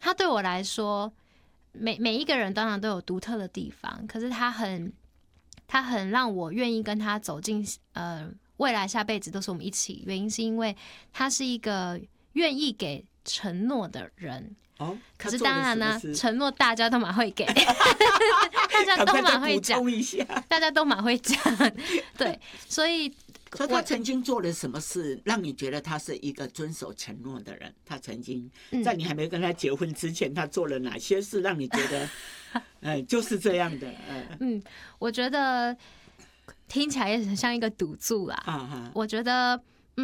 他对我来说，每一个人当然都有独特的地方，可是他很让我愿意跟他走进未来下辈子都是我们一起，原因是因为他是一个愿意给承诺的人。可是当然呢，承诺大家都蛮会给，大家都蛮会讲，大家都蛮会讲，对，所以他曾经做了什么事让你觉得他是一个遵守承诺的人？他曾经在你还没跟他结婚之前，他做了哪些事让你觉得，就是这样的？ 我觉得听起来也很像一个赌注啦。我觉得，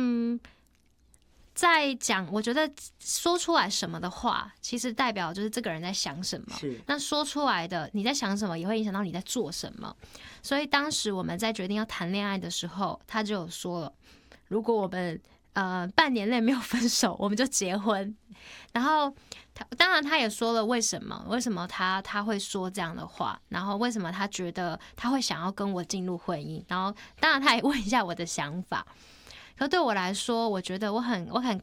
在讲，我觉得说出来什么的话，其实代表就是这个人在想什么。那说出来的你在想什么，也会影响到你在做什么。所以当时我们在决定要谈恋爱的时候，他就有说了，如果我们半年内没有分手，我们就结婚。然后当然他也说了为什么他会说这样的话，然后为什么他觉得他会想要跟我进入婚姻，然后当然他也问一下我的想法。可对我来说，我觉得我很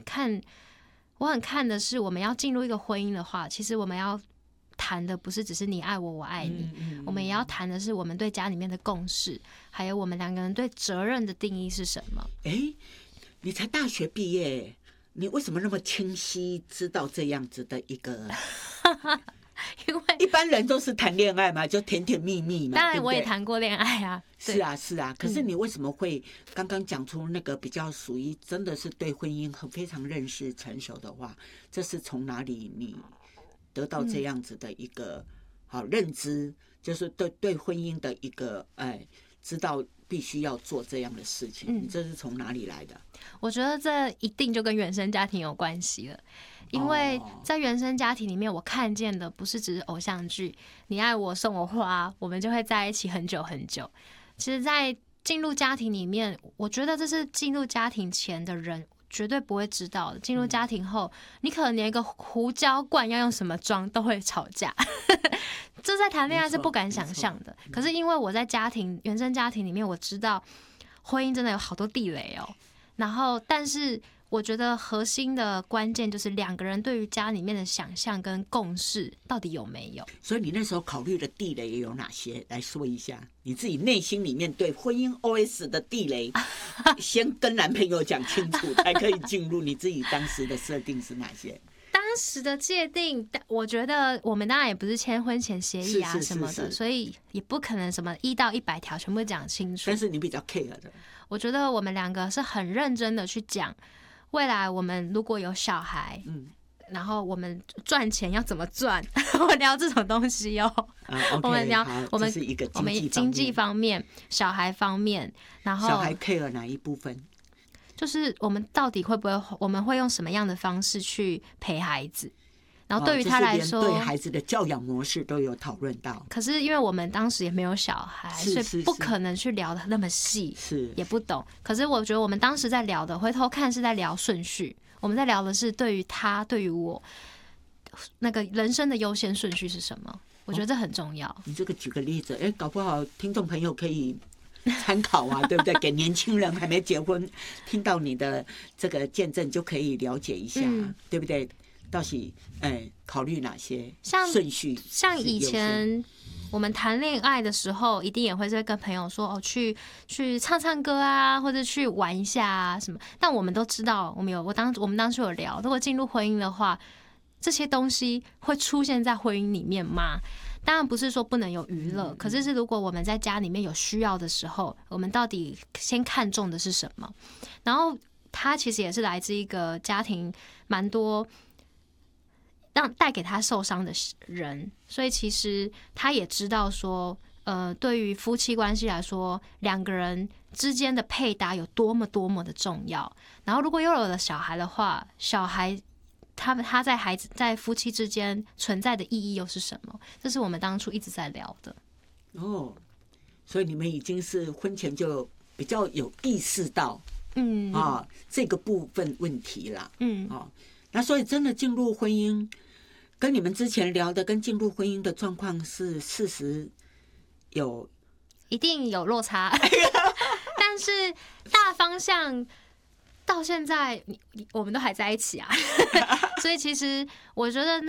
看的是，我们要进入一个婚姻的话，其实我们要谈的不是只是你爱我，我爱你，我们也要谈的是我们对家里面的共识，还有我们两个人对责任的定义是什么。 你才大学毕业，你为什么那么清晰知道这样子的一个？ 因为一般人都是谈恋爱嘛，就甜甜蜜蜜嘛。 当然我也谈过恋爱啊。 是啊。可是你为什么会刚刚讲出那个比较属于真的是对婚姻非常认识成熟的话？这是从哪里你得到这样子的一个好认知？就是对婚姻的一个知道必须要做这样的事情，你这是从哪里来的？ 我觉得这一定就跟原生家庭有关系了。因为在原生家庭里面，我看见的不是只是偶像剧，你爱我送我花，我们就会在一起很久很久。其实，在进入家庭里面，我觉得这是进入家庭前的人绝对不会知道的。进入家庭后，你可能连一个胡椒罐要用什么装都会吵架，这在谈恋爱是不敢想象的。可是因为我在原生家庭里面，我知道婚姻真的有好多地雷哦。然后，但是我觉得核心的关键就是两个人对于家里面的想象跟共识到底有没有。 所以你那时候考虑的地雷有哪些？来说一下你自己内心里面对婚姻 OS 的地雷，先跟男朋友讲清楚，才可以进入。你自己当时的设定是哪些？ 当时的界定，我觉得我们当然也不是签婚前协议啊什么的，所以也不可能什么1到100条全部讲清楚。 但是你比较 care 的， 我觉得我们两个是很认真的去讲，未来我们如果有小孩，然后我们赚钱要怎么赚，我聊这种东西我们聊我们经济方面、小孩方面，然后小孩 care 哪一部分？ 就是我们到底会不会，我们会用什么样的方式去陪孩子？然后对于他来说， 对孩子的教养模式都有讨论到。 可是因为我们当时也没有小孩，所以不可能去聊的那么细，也不懂。可是我觉得我们当时在聊的，回头看是在聊顺序。我们在聊的是对于他、对于我那个人生的优先顺序是什么？我觉得这很重要。 你这个举个例子，搞不好听众朋友可以参考啊，对不对？给年轻人还没结婚，听到你的这个见证就可以了解一下，对不对？到底考虑哪些顺序？ 像以前我们谈恋爱的时候，一定也会跟朋友说去唱唱歌啊，或者去玩一下啊什么。但我们都知道，我们当初有聊，如果进入婚姻的话，这些东西会出现在婚姻里面吗？当然不是说不能有娱乐，可是如果我们在家里面有需要的时候，我们到底先看重的是什么？然后他其实也是来自一个家庭蛮多带给他受伤的人，所以其实他也知道说，对于夫妻关系来说，两个人之间的配搭有多么多么的重要。然后如果又有了小孩的话，小孩他在夫妻之间存在的意义又是什么？这是我们当初一直在聊的。 所以你们已经是婚前就比较有意识到，这个部分问题啦。那所以真的进入婚姻，跟你们之前聊的跟进入婚姻的状况是事实一定有落差，但是大方向到现在我们都还在一起啊，所以其实我觉得